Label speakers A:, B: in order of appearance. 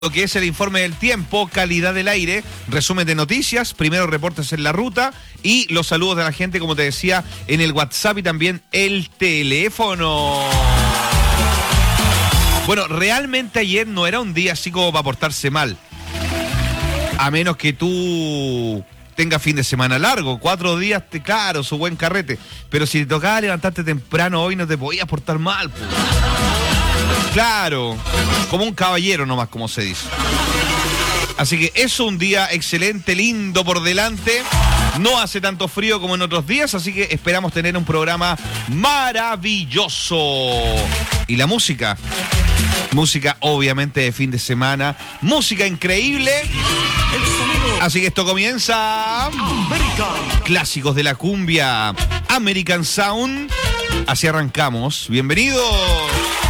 A: Lo que es el informe del tiempo, calidad del aire, resumen de noticias, primeros reportes en la ruta y los saludos de la gente, como te decía, en el WhatsApp y también el teléfono. Bueno, realmente ayer no era un día así como para portarse mal. A menos que tú tengas fin de semana largo, 4 días, claro, su buen carrete. Pero si te tocaba levantarte temprano hoy no te podías portar mal, pues. Claro, como un caballero nomás, como se dice. Así que es un día excelente, lindo por delante. No hace tanto frío como en otros días, así que esperamos tener un programa maravilloso. Y la música obviamente de fin de semana, música increíble. Así que esto comienza. Clásicos de la cumbia, American Sound. Así arrancamos. Bienvenidos.